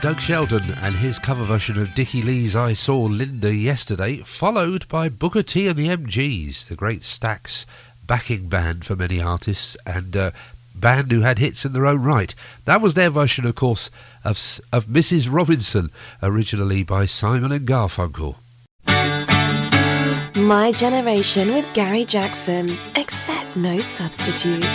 Doug Sheldon and his cover version of Dickie Lee's I Saw Linda Yesterday, followed by Booker T and the MGs, the great Stax backing band for many artists, and band who had hits in their own right. That was their version, of course, of Mrs. Robinson, originally by Simon and Garfunkel. My Generation with Gary Jackson, except no substitute.